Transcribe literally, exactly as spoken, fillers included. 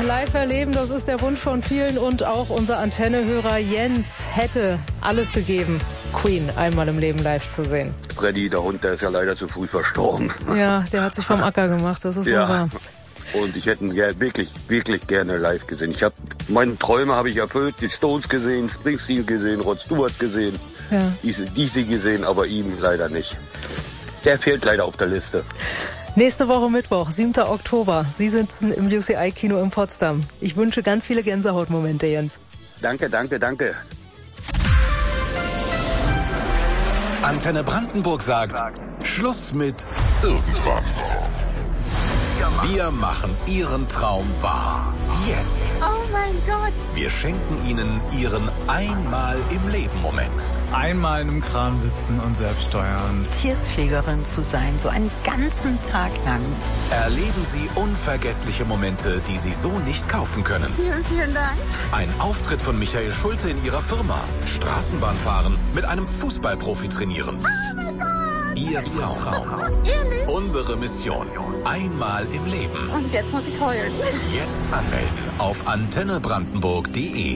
live erleben, das ist der Wunsch von vielen und auch unser Antenne-Hörer Jens hätte alles gegeben, Queen einmal im Leben live zu sehen. Freddy, der Hund, der ist ja leider zu früh verstorben. Ja, der hat sich vom Acker gemacht, das ist ja wahr. Und ich hätte ihn wirklich, wirklich gerne live gesehen. Ich habe meine Träume habe ich erfüllt, die Stones gesehen, Springsteen gesehen, Rod Stewart gesehen, ja. D C gesehen, aber ihm leider nicht. Der fehlt leider auf der Liste. Nächste Woche Mittwoch, siebter Oktober. Sie sitzen im U C I-Kino in Potsdam. Ich wünsche ganz viele Gänsehautmomente, Jens. Danke, danke, danke. Antenne Brandenburg sagt, Schluss mit irgendwann. Wir machen Ihren Traum wahr. Jetzt. Oh mein Gott. Wir schenken Ihnen Ihren Einmal im Leben Moment. Einmal in einem Kran sitzen und selbst steuern. Tierpflegerin zu sein, so einen ganzen Tag lang. Erleben Sie unvergessliche Momente, die Sie so nicht kaufen können. Vielen, vielen Dank. Ein Auftritt von Michael Schulte in Ihrer Firma. Straßenbahn fahren, mit einem Fußballprofi trainieren. Oh mein Gott. Ihr Traum. Ehrlich? Unsere Mission. Einmal im Leben. Und jetzt muss ich heulen. Jetzt anmelden auf antenne brandenburg punkt de.